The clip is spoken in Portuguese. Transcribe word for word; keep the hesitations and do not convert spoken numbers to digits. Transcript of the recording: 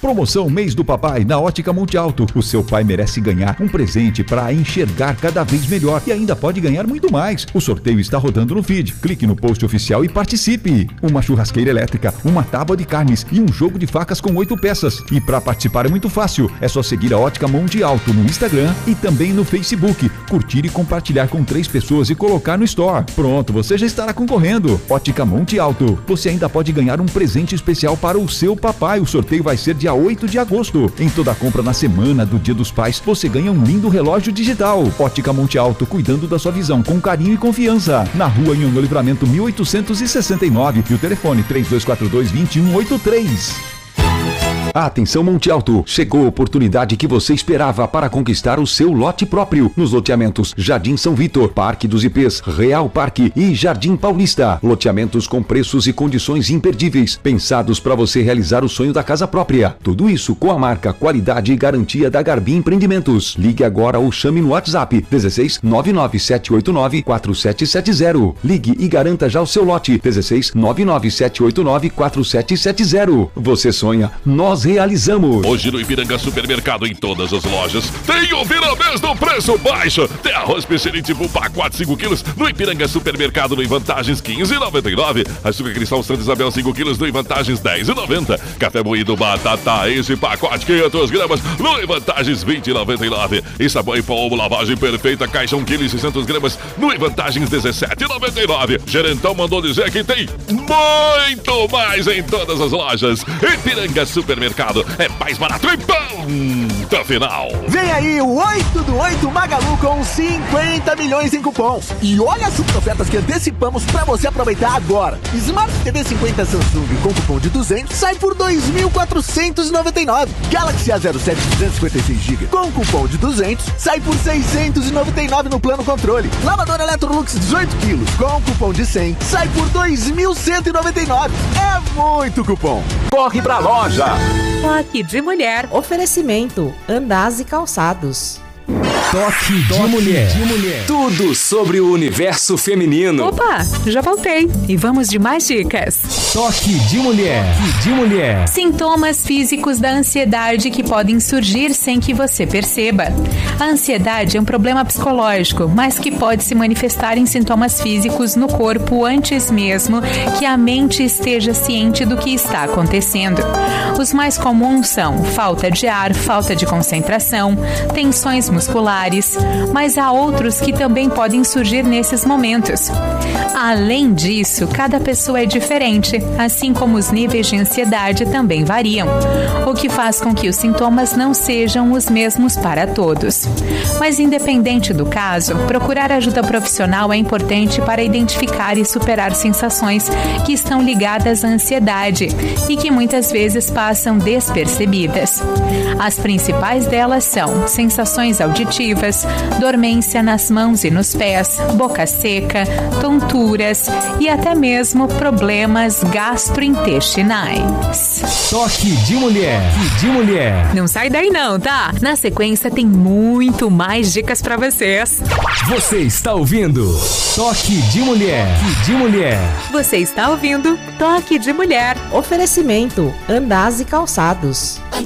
Promoção Mês do Papai na Ótica Monte Alto. O seu pai merece ganhar um presente para enxergar cada vez melhor e ainda pode ganhar muito mais. O sorteio está rodando no feed. Clique no post oficial e participe. Uma churrasqueira elétrica, uma tábua de carnes e um jogo de facas com oito peças. E para participar é muito fácil. É só seguir a Ótica Monte Alto no Instagram e também no Facebook. Curtir e compartilhar com três pessoas e colocar no Store. Pronto, você já estará concorrendo. Ótica Monte Alto. Você ainda pode ganhar um presente especial para o seu papai. O sorteio vai ser dia oito de agosto. Em toda compra na semana do Dia dos Pais, você ganha um lindo relógio digital. Ótica Monte Alto, cuidando da sua visão com carinho e confiança. Na rua Anhanguera Livramento mil oitocentos e sessenta e nove e o telefone três dois quatro dois, dois um oito três. Atenção Monte Alto, chegou a oportunidade que você esperava para conquistar o seu lote próprio nos loteamentos Jardim São Vitor, Parque dos Ipês, Real Parque e Jardim Paulista. Loteamentos com preços e condições imperdíveis, pensados para você realizar o sonho da casa própria. Tudo isso com a marca, qualidade e garantia da Garbi Empreendimentos. Ligue agora ou chame no WhatsApp dezesseis nove nove sete oito nove quatro sete sete zero. Ligue e garanta já o seu lote dezesseis nove nove sete oito nove quatro sete sete zero. Você sonha, nós realizamos. Hoje no Ipiranga Supermercado, em todas as lojas, tem o Viramês do preço baixo. Tem arroz Peixerite Full pacote cinco quilos no Ipiranga Supermercado no Vantagens quinze reais e noventa e nove centavos. Açúcar Cristal Santa Isabel cinco quilos no Vantagens dez reais e noventa centavos. Café moído Batata, esse pacote quinhentas gramas no Vantagens vinte reais e noventa e nove centavos. E sabão em pó lavagem perfeita, caixa um quilo e seiscentas gramas no Vantagens dezessete reais e noventa e nove centavos. Gerentão mandou dizer que tem muito mais em todas as lojas. Ipiranga Supermercado é mais barato e ponto final. Vem aí o oito do oito Magalu com cinquenta milhões em cupom. E olha as super ofertas que antecipamos pra você aproveitar agora. Smart T V cinquenta Samsung com cupom de duzentos sai por dois mil quatrocentos e noventa e nove. Galaxy A zero sete duzentos e cinquenta e seis gigas com cupom de duzentos sai por seiscentos e noventa e nove no plano controle. Lavador Electrolux dezoito quilos com cupom de cem sai por dois mil cento e noventa e nove. É muito cupom. Corre pra loja. Toque de Mulher. Oferecimento Andaz e Calçados. Toque de, Toque mulher. de mulher. Tudo sobre o universo feminino. Opa, já voltei. E vamos de mais dicas. Toque de mulher. Toque de mulher. Sintomas físicos da ansiedade que podem surgir sem que você perceba. A ansiedade é um problema psicológico, mas que pode se manifestar em sintomas físicos no corpo antes mesmo que a mente esteja ciente do que está acontecendo. Os mais comuns são falta de ar, falta de concentração, tensões musculares, mas há outros que também podem surgir nesses momentos. Além disso, cada pessoa é diferente, assim como os níveis de ansiedade também variam, o que faz com que os sintomas não sejam os mesmos para todos. Mas independente do caso, procurar ajuda profissional é importante para identificar e superar sensações que estão ligadas à ansiedade e que muitas vezes passam despercebidas. As principais delas são sensações auditivas, dormência nas mãos e nos pés, boca seca, tonturas e até mesmo problemas gastrointestinais. Toque de mulher. Toque de mulher. Não sai daí não, tá? Na sequência tem muito mais dicas pra vocês. Você está ouvindo Toque de Mulher. Toque de mulher. Você está ouvindo Toque de Mulher. Oferecimento Andaz e Calçados.